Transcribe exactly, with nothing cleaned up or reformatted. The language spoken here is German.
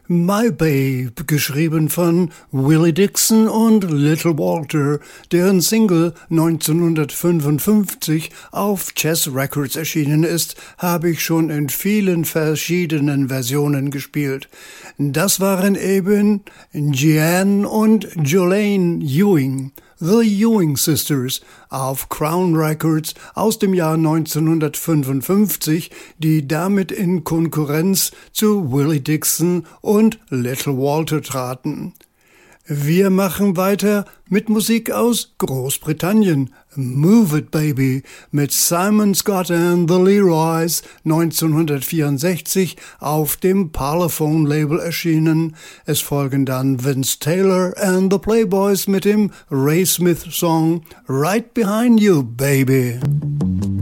My Babe, geschrieben von Willie Dixon und Little Walter, deren Single neunzehnhundertfünfundfünfzig auf Chess Records erschienen ist, habe ich schon in vielen verschiedenen Versionen gespielt. Das waren eben Jeanne und Jolene Ewing, The Ewing Sisters, auf Crown Records aus dem Jahr neunzehnhundertfünfundfünfzig, die damit in Konkurrenz zu Willie Dixon und Little Walter traten. Wir machen weiter mit Musik aus Großbritannien. Move It Baby mit Simon Scott and the Leroys, neunzehnhundertvierundsechzig auf dem Parlophone-Label erschienen. Es folgen dann Vince Taylor and the Playboys mit dem Ray Smith-Song Right Behind You, Baby.